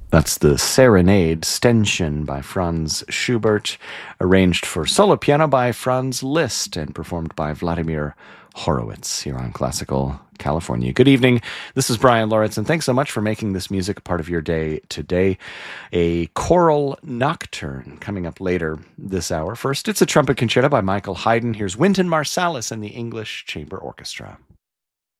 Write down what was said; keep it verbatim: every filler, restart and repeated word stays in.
That's the Serenade Ständchen by Franz Schubert, arranged for solo piano by Franz Liszt and performed by Vladimir Horowitz here on Classical California. Good evening. This is Brian Loritz, and thanks so much for making this music part of your day today. A choral nocturne coming up later this hour. First, it's a trumpet concerto by Michael Haydn. Here's Wynton Marsalis and the English Chamber Orchestra.